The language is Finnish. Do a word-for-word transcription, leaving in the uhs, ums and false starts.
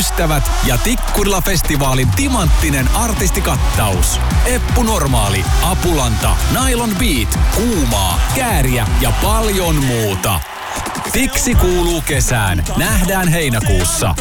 ystävät ja Tikkurila-festivaalin timanttinen artistikattaus. Eppu Normaali, Apulanta, Nylon Beat, Kuumaa, Kääriä ja paljon muuta. Tiksi kuuluu kesään. Nähdään heinäkuussa.